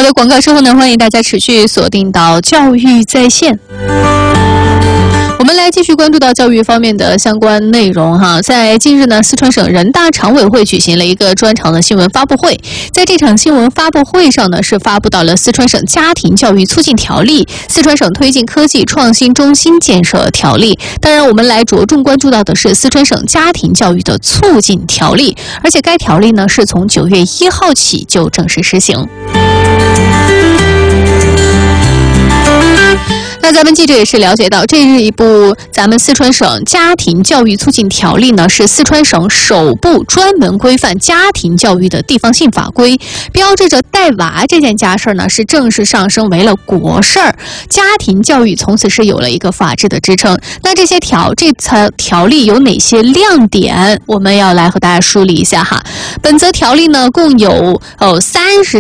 好的，广告之后呢，欢迎大家持续锁定到教育在线。我们来继续关注到教育方面的相关内容哈。在近日呢，四川省人大常委会举行了一个专场的新闻发布会。在这场新闻发布会上呢，是发布到了四川省家庭教育促进条例、四川省推进科技创新中心建设条例。当然，我们来着重关注到的是四川省家庭教育的促进条例，而且该条例呢是从9月1号起就正式施行。那咱们记者也是了解到，这日一部咱们四川省家庭教育促进条例呢，是四川省首部专门规范家庭教育的地方性法规，标志着带娃这件家事呢是正式上升为了国事儿，家庭教育从此是有了一个法治的支撑。那这条例有哪些亮点？我们要来和大家梳理一下哈。本则条例呢共有30